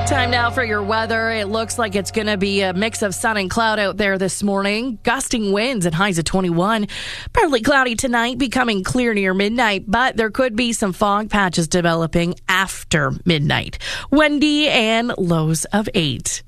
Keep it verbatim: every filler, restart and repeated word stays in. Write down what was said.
Time now for your weather. It looks like it's going to be a mix of sun and cloud out there this morning. Gusting winds and highs of twenty-one. Partly cloudy tonight, becoming clear near midnight, but there could be some fog patches developing after midnight. Windy and lows of eight.